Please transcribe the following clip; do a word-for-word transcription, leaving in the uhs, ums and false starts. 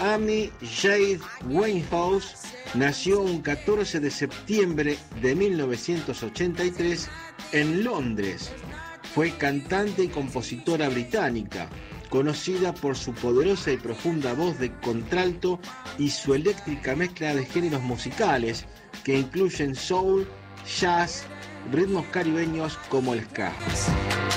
Amy Jade Winehouse nació un catorce de septiembre de mil novecientos ochenta y tres en Londres. Fue cantante y compositora británica, conocida por su poderosa y profunda voz de contralto y su eléctrica mezcla de géneros musicales que incluyen soul, jazz, ritmos caribeños como el ska.